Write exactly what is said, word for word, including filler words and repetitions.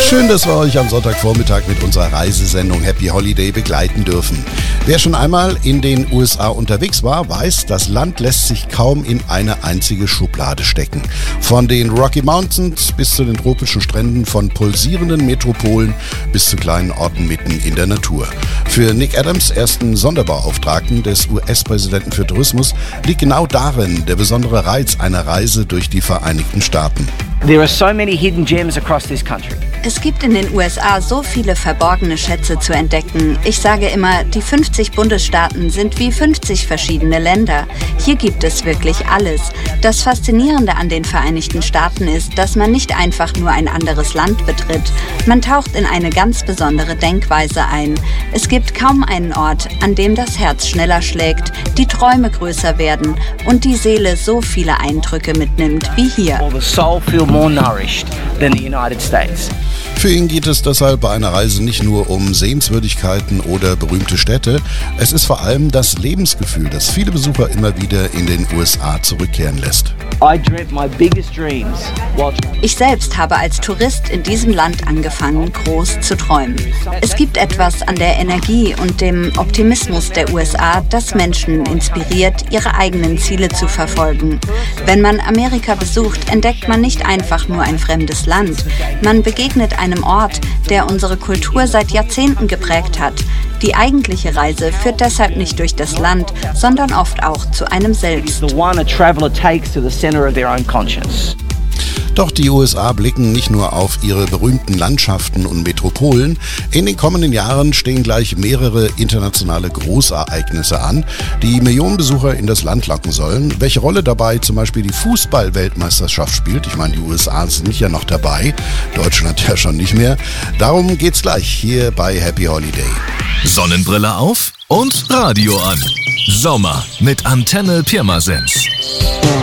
Schön, dass wir euch am Sonntagvormittag mit unserer Reisesendung Happy Holiday begleiten dürfen. Wer schon einmal in den U S A unterwegs war, weiß, das Land lässt sich kaum in eine einzige Schublade stecken. Von den Rocky Mountains bis zu den tropischen Stränden, von pulsierenden Metropolen bis zu kleinen Orten mitten in der Natur. Für Nick Adams, ersten Sonderbeauftragten des U S-Präsidenten für Tourismus, liegt genau darin der besondere Reiz einer Reise durch die Vereinigten Staaten. There are so many hidden gems across this country. Es gibt in den U S A so viele verborgene Schätze zu entdecken. Ich sage immer, die fünfzig Bundesstaaten sind wie fünfzig verschiedene Länder. Hier gibt es wirklich alles. Das Faszinierende an den Vereinigten Staaten ist, dass man nicht einfach nur ein anderes Land betritt. Man taucht in eine ganz besondere Denkweise ein. Es gibt kaum einen Ort, an dem das Herz schneller schlägt, die Träume größer werden und die Seele so viele Eindrücke mitnimmt wie hier. Or the soul feel more nourished than the United States. Für ihn geht es deshalb bei einer Reise nicht nur um Sehenswürdigkeiten oder berühmte Städte. Es ist vor allem das Lebensgefühl, das viele Besucher immer wieder in den U S A zurückkehren lässt. I dreamt my biggest dreams while Ich selbst habe als Tourist in diesem Land angefangen, groß zu träumen. Es gibt etwas an der Energie und dem Optimismus der U S A, das Menschen inspiriert, ihre eigenen Ziele zu verfolgen. Wenn man Amerika besucht, entdeckt man nicht einfach nur ein fremdes Land. Man begegnet einem Ort, der unsere Kultur seit Jahrzehnten geprägt hat. Die eigentliche Reise führt deshalb nicht durch das Land, sondern oft auch zu einem selbst. the one a traveler takes to the center of their own conscience. Doch die U S A blicken nicht nur auf ihre berühmten Landschaften und Metropolen. In den kommenden Jahren stehen gleich mehrere internationale Großereignisse an, die Millionen Besucher in das Land locken sollen. Welche Rolle dabei zum Beispiel die Fußball-Weltmeisterschaft spielt, ich meine, die U S A sind ja noch dabei, Deutschland ja schon nicht mehr. Darum geht's gleich hier bei Happy Holiday. Sonnenbrille auf und Radio an. Sommer mit Antenne Pirmasens.